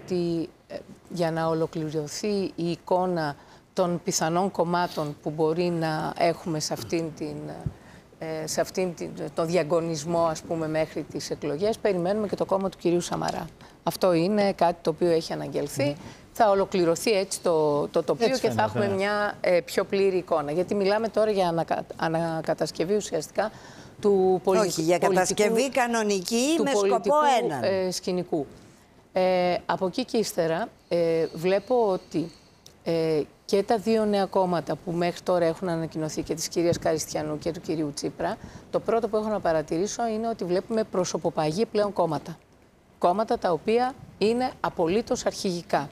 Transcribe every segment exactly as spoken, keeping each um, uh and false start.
ότι για να ολοκληρωθεί η εικόνα των πιθανών κομμάτων που μπορεί να έχουμε σε αυτήν την, σε αυτήν την, το διαγωνισμό, ας πούμε, μέχρι τις εκλογές, περιμένουμε και το κόμμα του κυρίου Σαμαρά. Αυτό είναι κάτι το οποίο έχει αναγγελθεί. Mm. Θα ολοκληρωθεί έτσι το, το τοπίο έτσι και φαίνεται, θα έχουμε μια ε, πιο πλήρη εικόνα. Γιατί μιλάμε τώρα για ανακα, ανακατασκευή ουσιαστικά του πολιτικού. Όχι, για κατασκευή κανονική με σκοπό έναν. Ε, σκηνικού. Ε, από εκεί και ύστερα ε, βλέπω ότι ε, και τα δύο νέα κόμματα που μέχρι τώρα έχουν ανακοινωθεί, και της κυρίας Καριστιανού και του κυρίου Τσίπρα, το πρώτο που έχω να παρατηρήσω είναι ότι βλέπουμε προσωποπαγή πλέον κόμματα. Κόμματα τα οποία είναι απολύτως αρχηγικά.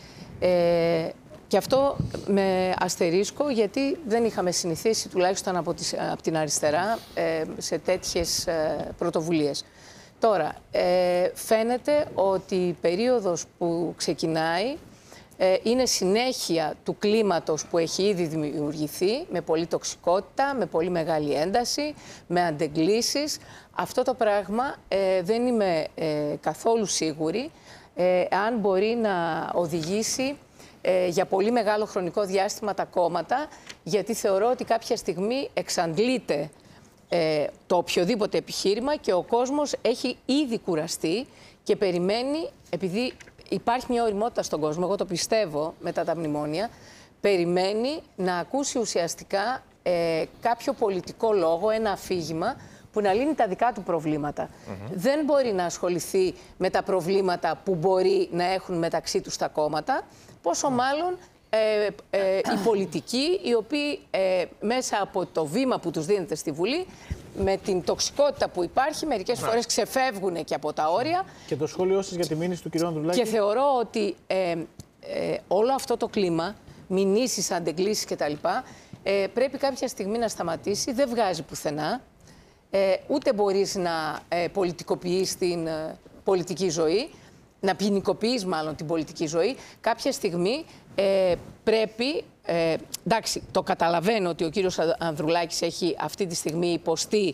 Ε, και αυτό με αστερίσκο, γιατί δεν είχαμε συνηθίσει, τουλάχιστον από, τις, από την αριστερά, ε, σε τέτοιες ε, πρωτοβουλίες. Τώρα, ε, φαίνεται ότι η περίοδος που ξεκινάει ε, είναι συνέχεια του κλίματος που έχει ήδη δημιουργηθεί, με πολλή τοξικότητα, με πολύ μεγάλη ένταση, με αντεγκλήσεις. Αυτό το πράγμα ε, δεν είμαι ε, καθόλου σίγουρη ε, αν μπορεί να οδηγήσει ε, για πολύ μεγάλο χρονικό διάστημα τα κόμματα, γιατί θεωρώ ότι κάποια στιγμή εξαντλείται ε, το οποιοδήποτε επιχείρημα και ο κόσμος έχει ήδη κουραστεί και περιμένει, επειδή υπάρχει μια ωριμότητα στον κόσμο, εγώ το πιστεύω μετά τα μνημόνια, περιμένει να ακούσει ουσιαστικά ε, κάποιο πολιτικό λόγο, ένα αφήγημα που να λύνει τα δικά του προβλήματα. Mm-hmm. Δεν μπορεί να ασχοληθεί με τα προβλήματα που μπορεί να έχουν μεταξύ τους τα κόμματα, πόσο mm. μάλλον ε, ε, οι πολιτικοί, οι οποίοι ε, μέσα από το βήμα που τους δίνεται στη Βουλή, με την τοξικότητα που υπάρχει, μερικές mm. φορές ξεφεύγουν και από τα όρια. Και το σχόλιο σας για τη μήνυση του κ. Ανδρουλάκη. Και θεωρώ ότι ε, ε, όλο αυτό το κλίμα, μηνύσεις, αντεγκλήσεις κτλ., ε, πρέπει κάποια στιγμή να σταματήσει, δεν βγάζει πουθενά. Ε, ούτε μπορείς να ε, πολιτικοποιείς την ε, πολιτική ζωή, να ποινικοποιείς μάλλον την πολιτική ζωή. Κάποια στιγμή ε, πρέπει, ε, εντάξει, το καταλαβαίνω ότι ο κύριος Ανδρουλάκης έχει αυτή τη στιγμή υποστεί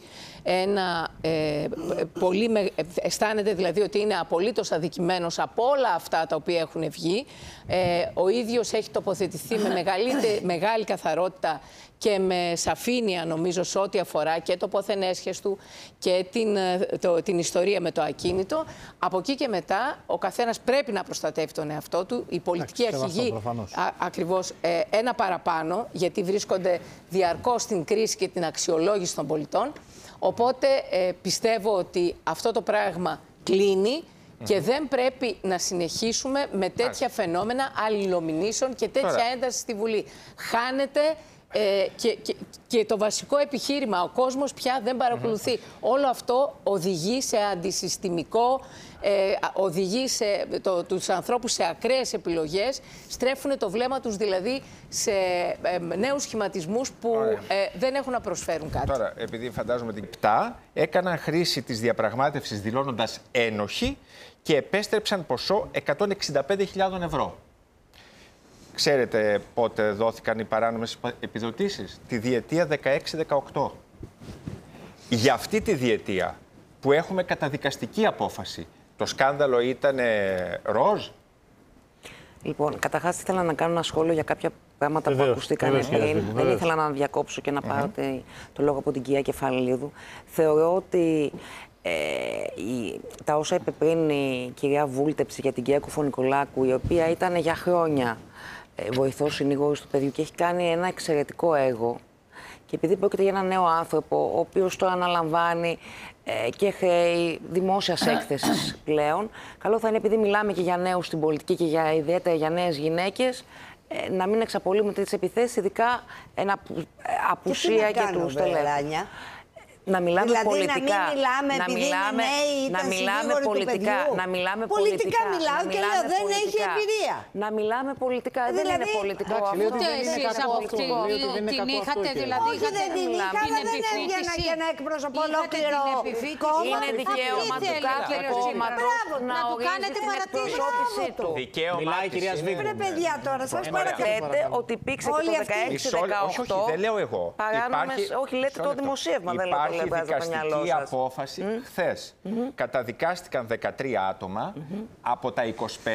ένα ε, πολύ, με, αισθάνεται δηλαδή ότι είναι απολύτως αδικημένος από όλα αυτά τα οποία έχουν βγει. Ε, ο ίδιος έχει τοποθετηθεί με μεγάλη καθαρότητα και με σαφήνεια, νομίζω, σε ό,τι αφορά και το πόθεν έσχες του και την, το, την ιστορία με το ακίνητο. Από εκεί και μετά, ο καθένας πρέπει να προστατεύει τον εαυτό του. Οι πολιτικοί αρχηγοί, ακριβώς, ε, ένα παραπάνω, γιατί βρίσκονται διαρκώς στην κρίση και την αξιολόγηση των πολιτών. Οπότε, ε, πιστεύω ότι αυτό το πράγμα κλείνει και δεν πρέπει να συνεχίσουμε με τέτοια φαινόμενα αλληλομηνήσεων και τέτοια Τώρα. ένταση στη Βουλή. Χάνεται Ε, και, και, και το βασικό επιχείρημα, ο κόσμος πια δεν παρακολουθεί. Mm-hmm. Όλο αυτό οδηγεί σε αντισυστημικό, ε, οδηγεί σε, το, τους ανθρώπους σε ακραίες επιλογές, στρέφουν το βλέμμα τους δηλαδή σε ε, νέους σχηματισμούς που ε, δεν έχουν να προσφέρουν κάτι. Τώρα, επειδή φαντάζομαι την επτά, έκαναν χρήση της διαπραγμάτευσης δηλώνοντας ένοχοι και επέστρεψαν ποσό εκατόν εξήντα πέντε χιλιάδες ευρώ. Ξέρετε πότε δόθηκαν οι παράνομες επιδοτήσεις? Τη διετία δεκαέξι δεκαοκτώ. Για αυτή τη διετία που έχουμε καταδικαστική απόφαση, το σκάνδαλο ήταν ροζ? Λοιπόν, καταρχάς ήθελα να κάνω ένα σχόλιο για κάποια πράγματα βεβαίως, που ακούστηκαν βεβαίως, πριν. βεβαίως. Δεν ήθελα να διακόψω και να πάρω mm-hmm. το λόγο από την κυρία Κεφαλίδου. Θεωρώ ότι ε, η, τα όσα είπε πριν η κυρία Βούλτεψη για την κυρία Κουφονικολάκου, η οποία ήταν για χρόνια βοηθός συνήγορος του παιδιού και έχει κάνει ένα εξαιρετικό έργο. Και επειδή πρόκειται για έναν νέο άνθρωπο, ο οποίος τώρα αναλαμβάνει ε, και χρέη δημόσιας έκθεσης πλέον, καλό θα είναι, επειδή μιλάμε και για νέους στην πολιτική και για, ιδιαίτερα για νέες γυναίκες, ε, να μην εξαπολύουμε τις επιθέσεις, ειδικά ένα ε, απουσία και, και του στελέχου. Να μιλάμε δηλαδή, πολιτικά. Να μην μιλάμε, να επειδή μιλάμε, είναι νέοι, να μιλάμε πολιτικά. Να μιλάμε πολιτικά. Πολιτικά μιλάω και λέω, δεν πολιτικά. έχει εμπειρία. Να μιλάμε πολιτικά. Δηλαδή, δεν είναι πολιτικό αυτό. Ούτε εσείς από αυτήν την είχατε, δηλαδή. Όχι, δεν την είχα, αλλά δεν έβγαινα και να εκπροσωπώ ολόκληρο κόμμα. Είναι δικαίωμα του κάθε κόμματος να ορίζει την εκπροσώπησή του. Δικαίωμα. Ρε παιδιά τώρα, σας παρακαλώ. Λέτε ότι υπήρξε και το δεκαέξι δεκαοκτώ. Δεν λέω εγώ. Όχι, λέτε το δημοσίευμα, δεν λέω. Υπάρχει δικαστική απόφαση mm. χθες. Mm-hmm. Καταδικάστηκαν δεκατρία άτομα mm-hmm. από τα είκοσι πέντε.